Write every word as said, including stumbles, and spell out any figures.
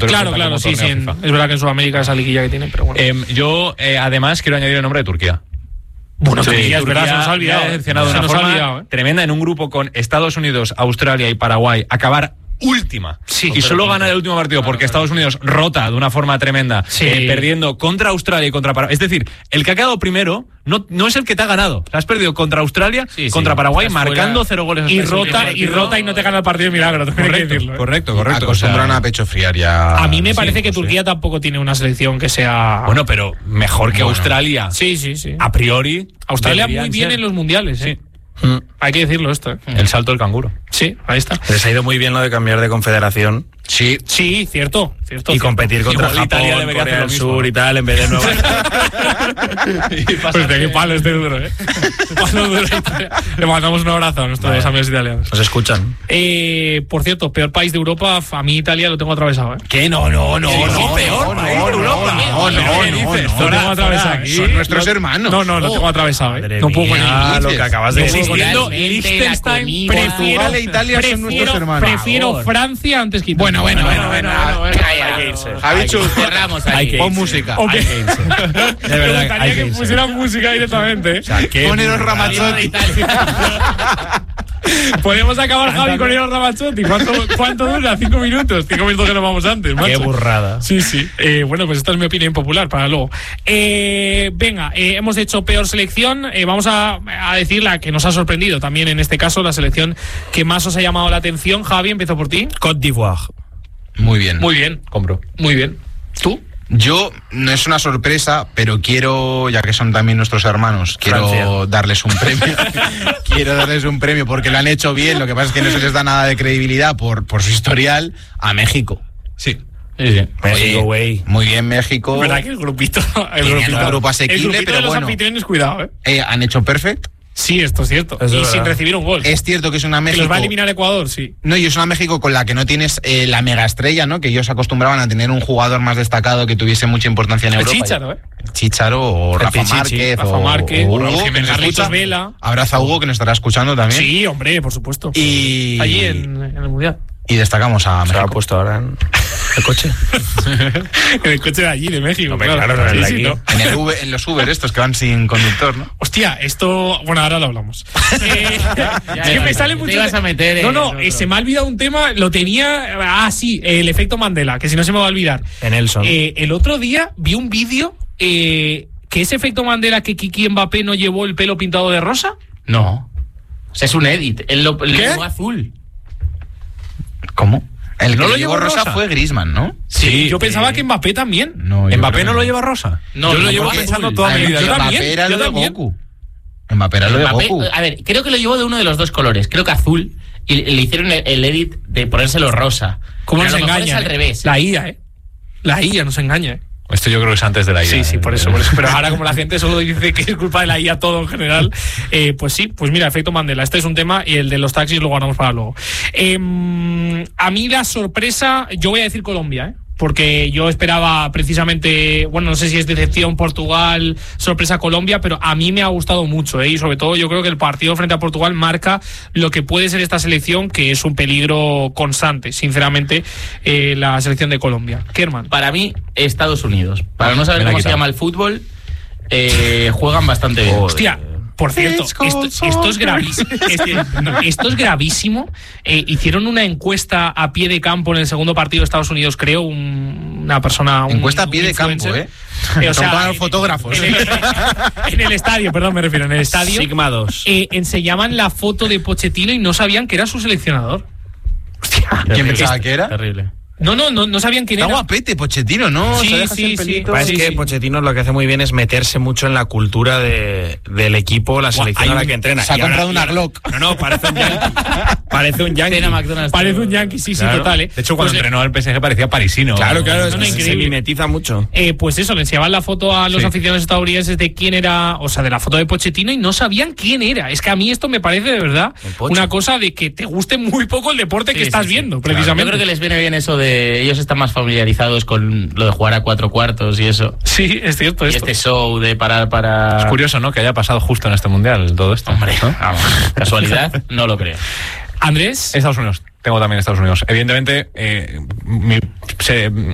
te lo Claro, claro, sí, sí. En, es verdad que en Sudamérica esa liguilla que tiene, pero bueno. Eh, yo, eh, además, quiero añadir el nombre de Turquía. Bueno, sí, Turquía, es verdad, se nos ha olvidado. Ha decepcionado se de una nos ha forma olvidado, ¿eh? tremenda en un grupo con Estados Unidos, Australia y Paraguay. Acabar última. Sí, y solo ganar el último partido porque Estados Unidos rota de una forma tremenda, sí. eh, perdiendo contra Australia y contra Paraguay. Es decir, el que ha quedado primero no, no es el que te ha ganado. Has perdido contra Australia, sí, contra sí. Paraguay, Estás marcando fuera. cero goles. Y rota, y rota y no te gana el partido de milagro. Correcto, que decirlo, ¿eh? correcto, correcto. Acostumbran o sea, a pecho friar ya. A mí me parece sí, que pues Turquía sí. tampoco tiene una selección que sea... Bueno, pero mejor que bueno. Australia. Sí, sí, sí. A priori. Australia muy bien ser. en los mundiales, ¿eh? Sí. Mm. Hay que decirlo esto, ¿eh? El salto del canguro. Sí, ahí está. Les ha ido muy bien lo de cambiar de confederación. Sí, sí, cierto, cierto. Y cierto. competir contra Igual Japón, Italia debería Corea hacer del lo mismo, Sur ¿no? y tal, en vez de Nueva Pues de qué palo este duro, ¿eh? Palo duro. Le mandamos un abrazo a nuestros vale. amigos italianos. Nos escuchan. Eh, por cierto, peor país de Europa, a mí Italia lo tengo atravesado, ¿eh? ¿Qué? No, no, no. Sí, no, no, peor no, país no, de Europa. No, no, no, no, Lo tengo atravesado aquí. Son nuestros hermanos. No, no, lo tengo atravesado, ¿eh? No puedo con Ah, lo que acabas de decir. Existiendo Liechtenstein, Portugal e Italia son nuestros hermanos. Prefiero Francia antes que Italia. Bueno, bueno, bueno, bueno. Hay que irse. Javichu, cerramos ahí. Pon música. Okay. Hay que irse. De Me verdad, gustaría hay que, que irse. pusieran música directamente. O sea, qué Poneros burrada. Ramazzotti. Podemos acabar, Javi, con Eros Ramazzotti. ¿Cuánto, ¿Cuánto dura? Cinco minutos. Cinco minutos que nos vamos antes, macho. Qué burrada. Sí, sí. Eh, bueno, pues esta es mi opinión popular para luego. Eh, venga, eh, hemos hecho peor selección. Eh, vamos a, a decir la que nos ha sorprendido también en este caso, la selección que más os ha llamado la atención. Javi, empiezo por ti. Côte d'Ivoire. Muy bien. Muy bien. Compro. Muy bien. ¿Tú? Yo, no es una sorpresa, pero quiero, ya que son también nuestros hermanos, quiero Francia. darles un premio. Quiero darles un premio porque lo han hecho bien. Lo que pasa es que no se les da nada de credibilidad por, por su historial a México. Sí. Sí, sí. Oye, México, güey. muy bien, México. ¿Verdad que el grupito? El Tenían grupito, un grupo asequible, el grupito pero de los bueno. anfitriones, cuidado, ¿eh? Eh, han hecho perfect. Sí, esto es cierto. Eso y es sin verdad. recibir un gol. Es cierto que es una que México. los va a eliminar Ecuador, sí. No, y es una México con la que no tienes eh, la mega estrella, ¿no? Que ellos acostumbraban a tener un jugador más destacado que tuviese mucha importancia en El Europa. Chícharo, ¿eh? Chícharo o El Rafa Pichichi, Márquez. Rafa o, Márquez, o o Hugo, Raúl que Jiménez, nos Carlitos escucha. Vela. Abraza a Hugo, que nos estará escuchando también. Sí, hombre, por supuesto. Y, Allí en, en el Mundial. y destacamos a Se lo ha México. puesto ahora en el coche. En el coche de allí, de México. Hombre, claro, claro, sí, el de sí, aquí. ¿no? En, el Uber- en los Uber estos que van sin conductor, ¿no? Hostia, esto... Bueno, ahora lo hablamos. Eh, es que ya, me ya, sale te mucho... ibas a meter no, en no, otro. eh, se me ha olvidado un tema, lo tenía... Ah, sí, el efecto Mandela, que si no se me va a olvidar. En Nelson. Eh, el otro día vi un vídeo eh, que ese efecto Mandela que Kiki Mbappé no llevó el pelo pintado de rosa. No. O sea, es un edit. Él lo, lo ¿Qué? llevó azul. ¿Cómo? El ¿No que lo lo llevó llevó rosa, rosa? fue Griezmann, ¿no? Sí, yo eh, pensaba que Mbappé también. No, yo Mbappé creo no que lo lleva rosa. No, yo lo no, llevo porque pensando azul. toda mi Además, vida. yo Mbappé también, era yo lo de también. Goku. Mbappé era lo de Mbappé, Goku. a ver, creo que lo llevó de uno de los dos colores. Creo que azul. Y le hicieron el, el edit de ponérselo rosa. ¿Cómo Pero nos a lo mejor engaña? Es al revés. La I A, ¿eh? La I A nos engaña, ¿eh? Esto yo creo que es antes de la ida. Sí, sí, por eso, por eso. Pero ahora como la gente solo dice que es culpa de la I A todo en general, eh, pues sí, pues mira, efecto Mandela. Este es un tema y el de los taxis lo guardamos para luego. Eh, a mí la sorpresa, yo voy a decir Colombia, ¿eh? Porque yo esperaba precisamente, bueno, no sé si es decepción Portugal, sorpresa Colombia, pero a mí me ha gustado mucho, ¿eh? Y sobre todo yo creo que el partido frente a Portugal marca lo que puede ser esta selección, que es un peligro constante, sinceramente, eh, la selección de Colombia. Kerman. Para mí, Estados Unidos. Para no saber me la cómo he se quitado. llama el fútbol, eh, juegan bastante bien. Hostia, por cierto, esto, esto es gravísimo. Este, no, esto es gravísimo. Eh, hicieron una encuesta a pie de campo en el segundo partido de Estados Unidos, creo, un, una persona. Un, Encuesta a pie un de campo, influencer. ¿eh? Eh, o Son sea, para los fotógrafos. En el, en el estadio, perdón, me refiero, en el estadio. Sigma dos. Eh, enseñaban la foto de Pochettino y no sabían que era su seleccionador. Hostia. ¿Quién pensaba que era? Terrible. No, no, no, no sabían quién Está era. guapete, Pochettino, ¿no? Sí, Se deja sí, el sí. pelito. Parece Sí, que sí. Pochettino lo que hace muy bien es meterse mucho en la cultura de, del equipo, la selección hay a la un- que entrena. se ha Y ahora- comprado una y ahora- Glock. No, no, parece un yankee. Parece un yankee. Cena McDonald's. Parece un yankee, sí, sí, Claro. total, ¿eh? De hecho, cuando Pues, entrenó al P S G parecía parisino. Claro, claro, No, no, se- se increíble. mimetiza mucho. Eh, pues eso, le enseñaban la foto a los Sí. aficionados estadounidenses de quién era, o sea, de la foto de Pochettino y no sabían quién era. Es que a mí esto me parece de verdad El Pocho. una cosa de que te guste muy poco el deporte Sí, que sí, estás sí. viendo, Yo precisamente. creo que les viene bien eso de. Ellos están más familiarizados con lo de jugar a cuatro cuartos y eso. Sí, es cierto Y esto. este show de parar para. Es curioso, ¿no? Que haya pasado justo en este mundial todo esto. Hombre, ¿no? vamos, casualidad, no lo creo. Andrés. Estados Unidos. Tengo también Estados Unidos. Evidentemente, eh, mi- se,